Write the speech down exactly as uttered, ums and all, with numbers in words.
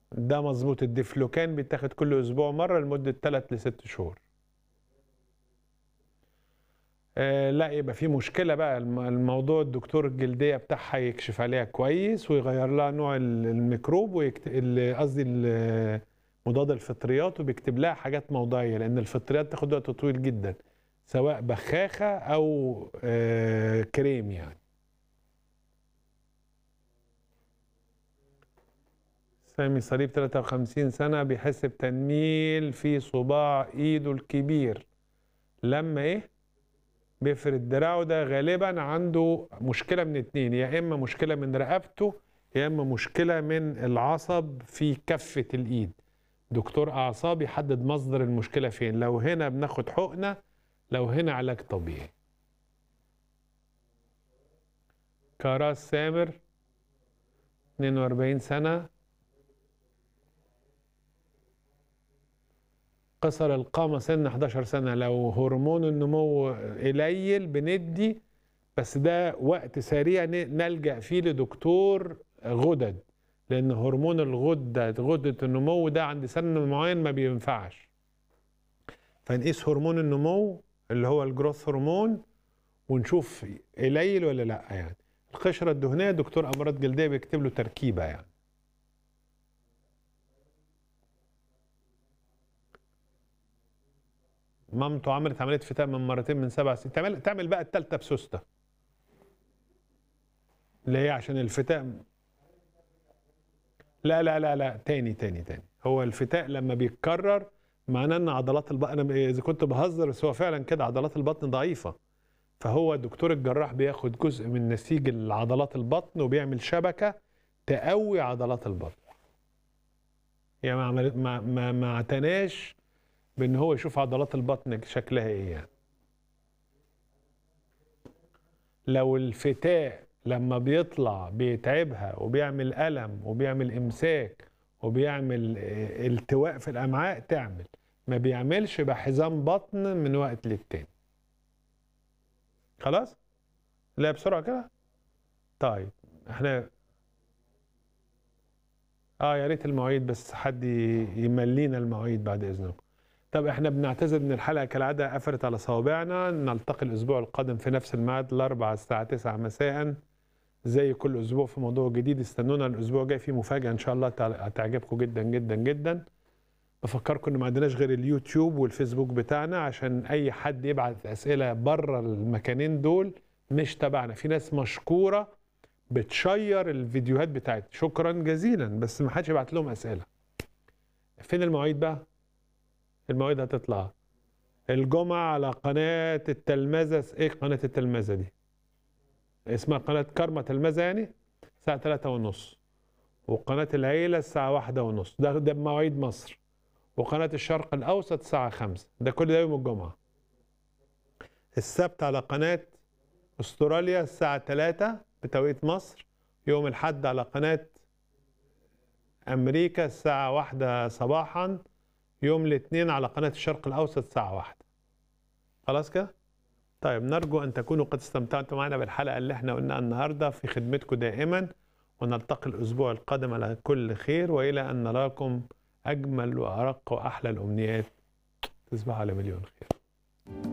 ده مظبوط. الديفلوكان بيتاخد كل اسبوع مره لمده ثلاثة لست شهور. آه لا، يبقى في مشكله بقى. الموضوع الدكتور الجلديه بتاعها يكشف عليها كويس ويغير لها نوع الميكروب ويكتب قصدي مضاد الفطريات، وبيكتب لها حاجات موضعيه، لان الفطريات تاخد وقت طويل جدا، سواء بخاخه او آه كريم يعني. سامي صليب ثلاثة وخمسين سنة بيحس بتنميل في صباع ايده الكبير لما ايه بيفرد دراعه. ده غالبا عنده مشكلة من اتنين، يا اما مشكلة من رقبته يا اما مشكلة من العصب في كفة الايد. دكتور اعصاب يحدد مصدر المشكلة فين، لو هنا بناخد حقنة، لو هنا علاج طبيعي. كراس سامر اثنين وأربعين سنة، قصر القامة سن حداشر سنة. لو هرمون النمو قليل بندي، بس ده وقت سريع نلجأ فيه لدكتور غدد، لأن هرمون الغدة غدة النمو ده عند سن معين ما بينفعش. فنقيس هرمون النمو اللي هو الجروث هرمون ونشوف قليل ولا لا يعني. القشرة الدهنية دكتور أمراض جلدية بيكتب له تركيبة يعني. مامته عملت عمليه فتاء من مرتين من سبع سنين، تعمل تعمل بقى الثالثه بسوسته اللي هي عشان الفتاء. لا لا لا لا تاني تاني تاني هو الفتاء لما بيتكرر معناه ان عضلات البطن، انا اذا كنت بهزر بس هو فعلا كده عضلات البطن ضعيفه، فهو دكتور الجراح بياخد جزء من نسيج العضلات البطن وبيعمل شبكه تقوي عضلات البطن. يعني ما ما ما, ما اعتناش بان هو يشوف عضلات البطن شكلها ايه يعني. لو الفتاء لما بيطلع بيتعبها وبيعمل ألم وبيعمل إمساك وبيعمل التواء في الأمعاء تعمل، ما بيعملش بحزام بطن من وقت للتاني. خلاص؟ لا بسرعة كده؟ طيب احنا اه يا ريت المواعيد، بس حد يملينا المواعيد بعد إذنكم. طب احنا بنعتذر ان الحلقة كالعادة قفلت على صوابعنا. نلتقي الأسبوع القادم في نفس الميعاد الأربعاء الساعة تسعة مساء زي كل اسبوع في موضوع جديد. استنونا الاسبوع الجاي في مفاجاه ان شاء الله هتعجبكم جدا جدا جدا. بفكركم ان ما عندناش غير اليوتيوب والفيسبوك بتاعنا، عشان اي حد يبعت اسئله بره المكانين دول مش تبعنا. في ناس مشكوره بتشير الفيديوهات بتاعتنا، شكرا جزيلا، بس ما حدش يبعت لهم اسئله. فين المواعيد بقى؟ المواعيد هتطلع الجمعه على قناه التلمذه. ايه قناه التلمذه دي؟ اسمها قناة كارما تلمذة يعني، الساعة ثلاثة ونص. وقناة العيلة الساعة واحدة ونص، ده ده بمواعيد مصر. وقناة الشرق الأوسط الساعة خمسة، ده كل ده يوم الجمعة. السبت على قناة أستراليا الساعة ثلاثة بتوقيت مصر. يوم الأحد على قناة أمريكا الساعة واحدة صباحا. يوم الاثنين على قناة الشرق الأوسط الساعة واحدة. خلاص كده؟ طيب نرجو أن تكونوا قد استمتعتوا معنا بالحلقة اللي احنا قلناها النهاردة. في خدمتكم دائما، ونلتقي الأسبوع القادم على كل خير، وإلى أن نراكم أجمل وأرق وأحلى الأمنيات. تصبحوا على مليون خير.